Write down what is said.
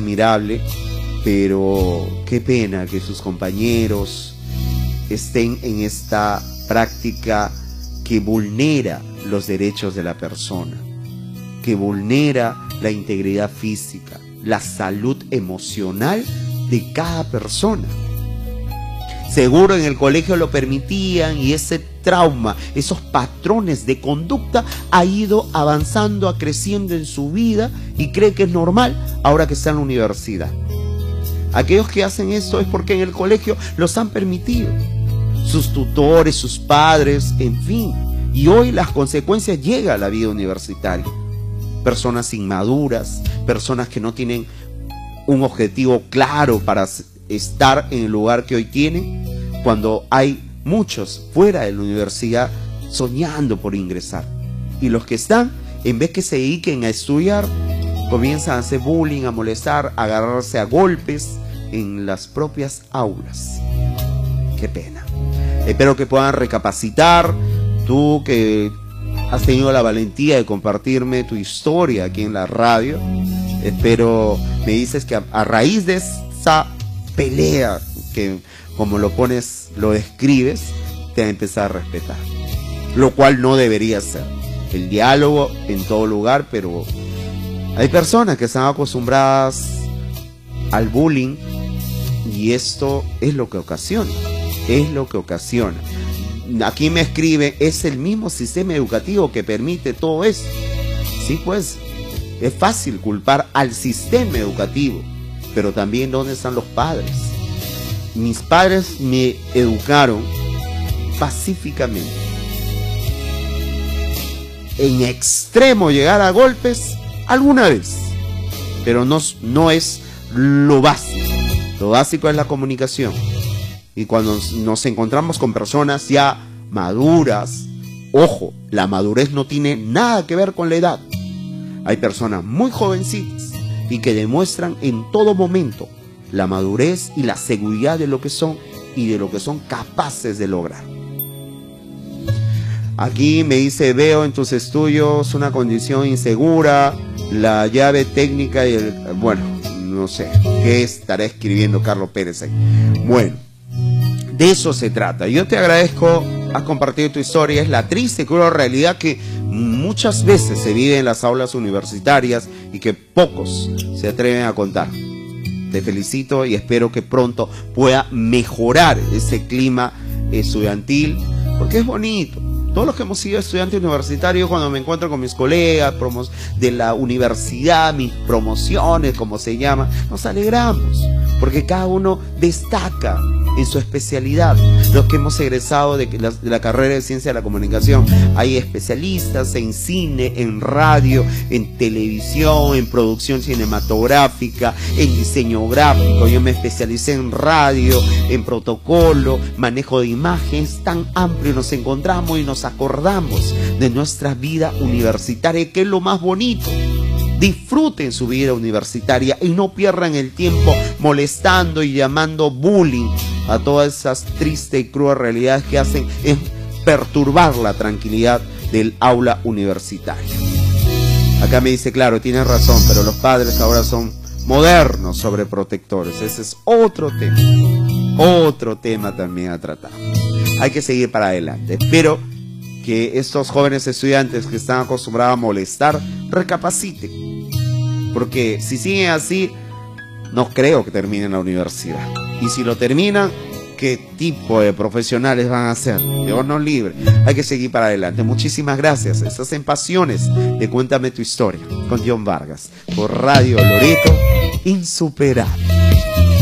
admirable, pero qué pena que sus compañeros estén en esta práctica que vulnera los derechos de la persona, que vulnera la integridad física, la salud emocional de cada persona. Seguro en el colegio lo permitían y ese trauma, esos patrones de conducta ha ido avanzando, creciendo en su vida y cree que es normal ahora que está en la universidad. Aquellos que hacen esto es porque en el colegio los han permitido, sus tutores, sus padres, en fin. Y hoy las consecuencias llegan a la vida universitaria. Personas inmaduras, personas que no tienen un objetivo claro para estar en el lugar que hoy tienen, cuando hay muchos fuera de la universidad soñando por ingresar. Y los que están, en vez que se dediquen a estudiar, comienzan a hacer bullying, a molestar, a agarrarse a golpes en las propias aulas. Qué pena. Espero que puedan recapacitar. Tú que has tenido la valentía de compartirme tu historia aquí en la radio, espero, me dices que a raíz de esa pelea, que como lo pones, lo describes, te va a empezar a respetar. Lo cual no debería ser. El diálogo en todo lugar, pero hay personas que están acostumbradas al bullying y esto es lo que ocasiona. Es lo que ocasiona. Aquí me escribe, es el mismo sistema educativo que permite todo eso. Sí, pues, es fácil culpar al sistema educativo, pero también ¿dónde están los padres? Mis padres me educaron pacíficamente. En extremo llegar a golpes alguna vez, pero no es lo básico. Lo básico es la comunicación. Y cuando nos encontramos con personas ya maduras, ojo, la madurez no tiene nada que ver con la edad. Hay personas muy jovencitas y que demuestran en todo momento la madurez y la seguridad de lo que son y de lo que son capaces de lograr. Aquí me dice, veo en tus estudios una condición insegura, la llave técnica y el... Bueno, no sé, ¿qué estará escribiendo Carlos Pérez ahí? Bueno, de eso se trata. Yo te agradezco, has compartido tu historia, es la triste y cruel realidad que muchas veces se vive en las aulas universitarias y que pocos se atreven a contar. Te felicito y espero que pronto pueda mejorar ese clima estudiantil, porque es bonito. Todos los que hemos sido estudiantes universitarios, cuando me encuentro con mis colegas de la universidad, mis promociones, como se llama, nos alegramos, porque cada uno destaca en su especialidad. Los que hemos egresado de la carrera de Ciencia de la Comunicación, hay especialistas en cine, en radio, en televisión, en producción cinematográfica, en diseño gráfico. Yo me especialicé en radio, en protocolo, manejo de imágenes, tan amplio. Nos encontramos y nos acordamos de nuestra vida universitaria, que es lo más bonito. Disfruten su vida universitaria y no pierdan el tiempo molestando y llamando bullying a todas esas tristes y crueles realidades que hacen es perturbar la tranquilidad del aula universitaria. Acá me dice, claro, tienes razón, pero los padres ahora son modernos sobreprotectores. Ese es otro tema también a tratar. Hay que seguir para adelante. Espero que estos jóvenes estudiantes que están acostumbrados a molestar recapaciten, porque si siguen así no creo que terminen la universidad, y si lo terminan, ¿qué tipo de profesionales van a ser? Dios nos libre. Hay que seguir para adelante. Muchísimas gracias. Estás en Pasiones de Cuéntame tu Historia con John Vargas por Radio Loreto, insuperable.